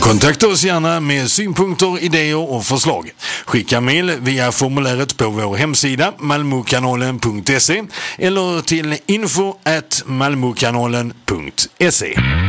Kontakta oss gärna med synpunkter, idéer och förslag. Skicka mejl via formuläret på vår hemsida malmokanalen.se eller till info@malmokanalen.se.